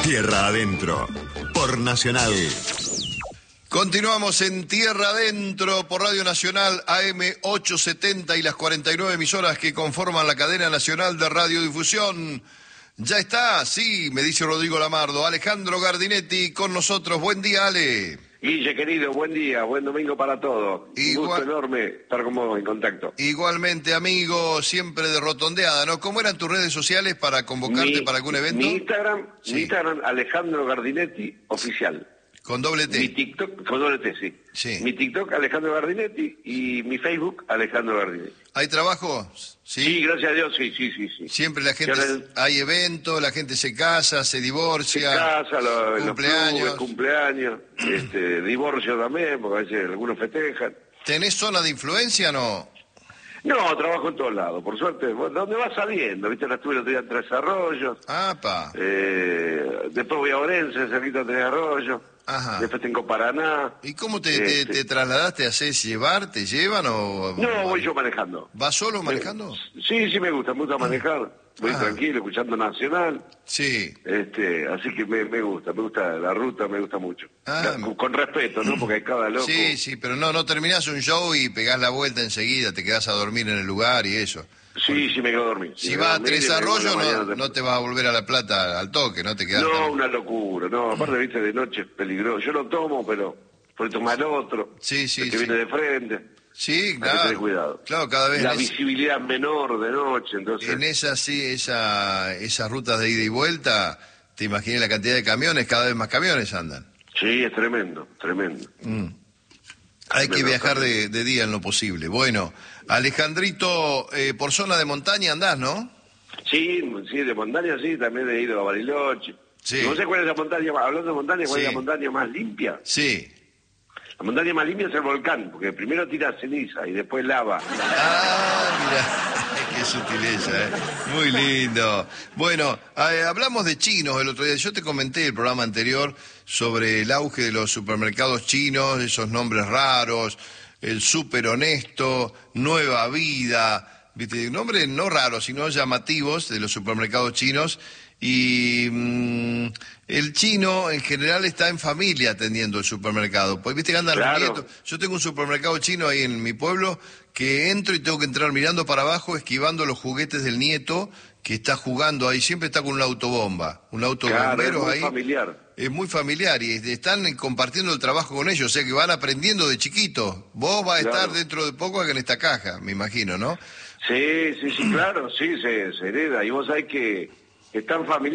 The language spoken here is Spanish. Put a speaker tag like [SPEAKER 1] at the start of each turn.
[SPEAKER 1] Tierra Adentro, por Nacional.
[SPEAKER 2] Continuamos en Tierra Adentro por Radio Nacional AM 870 y las 49 emisoras que conforman la cadena nacional de radiodifusión. Ya está, sí, me dice Rodrigo Lamardo. Alejandro Gardinetti con nosotros. Buen día, Ale.
[SPEAKER 3] Guille, querido, buen día, buen domingo para todos. Un gusto enorme estar con vos en contacto.
[SPEAKER 2] Igualmente, amigo, siempre de rotondeada, ¿no? ¿Cómo eran tus redes sociales para convocarte para algún evento?
[SPEAKER 3] Mi Instagram, Alejandro Gardinetti, oficial.
[SPEAKER 2] ¿Con doble T?
[SPEAKER 3] Mi TikTok, con doble T, sí.
[SPEAKER 2] Sí.
[SPEAKER 3] Mi TikTok, Alejandro Gardinetti, y mi Facebook, Alejandro Gardinetti.
[SPEAKER 2] ¿Hay trabajo?
[SPEAKER 3] Sí, gracias a Dios, sí.
[SPEAKER 2] Siempre la gente, hay eventos, la gente se casa, se divorcia.
[SPEAKER 3] Se casa,
[SPEAKER 2] cumpleaños.
[SPEAKER 3] Cumpleaños, divorcio también, porque a veces algunos festejan.
[SPEAKER 2] ¿Tenés zona de influencia o no?
[SPEAKER 3] No, trabajo en todos lados, por suerte. ¿Dónde vas saliendo? ¿Viste? Estuve el otro día en Tres Arroyos.
[SPEAKER 2] ¡Apa!
[SPEAKER 3] Después voy a Orense, cerquita de Tres Arroyos.
[SPEAKER 2] Ajá.
[SPEAKER 3] Después tengo Paraná.
[SPEAKER 2] ¿Y cómo te trasladaste? ¿Hacés llevar? ¿Te llevan o...?
[SPEAKER 3] No, voy yo manejando.
[SPEAKER 2] ¿Vas solo manejando?
[SPEAKER 3] Sí, me gusta manejar. Voy tranquilo, escuchando Nacional.
[SPEAKER 2] Sí.
[SPEAKER 3] Así que me gusta la ruta, me gusta mucho. Con respeto, ¿no? Porque hay cada loco.
[SPEAKER 2] Sí, pero no terminás un show y pegás la vuelta enseguida, te quedás a dormir en el lugar y eso.
[SPEAKER 3] Sí, me quedo a dormir.
[SPEAKER 2] Si vas a Tres Arroyos, no te vas a volver a La Plata al toque, ¿no? Te quedás.
[SPEAKER 3] No, una locura, no. Aparte, viste, de noche es peligroso. Yo lo tomo, pero por tomar otro.
[SPEAKER 2] Sí.
[SPEAKER 3] Que viene de frente.
[SPEAKER 2] Sí, claro.
[SPEAKER 3] Hay que tener cuidado.
[SPEAKER 2] Claro, cada vez.
[SPEAKER 3] La visibilidad menor de noche, entonces.
[SPEAKER 2] En esas rutas de ida y vuelta, te imaginé la cantidad de camiones, cada vez más camiones andan.
[SPEAKER 3] Sí, es tremendo.
[SPEAKER 2] Hay que viajar de día en lo posible. Bueno, Alejandrito, por zona de montaña andás, ¿no?
[SPEAKER 3] Sí, de montaña sí, también he ido a Bariloche.
[SPEAKER 2] Sí.
[SPEAKER 3] No sé cuál es la montaña, hablando de montaña, ¿cuál es la montaña más limpia?
[SPEAKER 2] Sí.
[SPEAKER 3] La montaña más limpia es el volcán, porque primero tira ceniza y después lava.
[SPEAKER 2] Mira, qué sutileza, Muy lindo. Bueno, hablamos de chinos el otro día. Yo te comenté el programa anterior sobre el auge de los supermercados chinos, esos nombres raros, el Súper Honesto, Nueva Vida, ¿viste? Nombres no raros, sino llamativos de los supermercados chinos. Y el chino en general está en familia atendiendo el supermercado. Pues viste que andan los nietos. Yo tengo un supermercado chino ahí en mi pueblo que entro y tengo que entrar mirando para abajo, esquivando los juguetes del nieto que está jugando ahí. Siempre está con una autobomba, un auto bombero ahí.
[SPEAKER 3] Es muy familiar.
[SPEAKER 2] Es muy familiar y están compartiendo el trabajo con ellos, o sea que van aprendiendo de chiquitos. Vos vas a estar dentro de poco en esta caja, me imagino, ¿no?
[SPEAKER 3] Sí, claro, sí, se hereda. Y vos sabés que es tan familiar.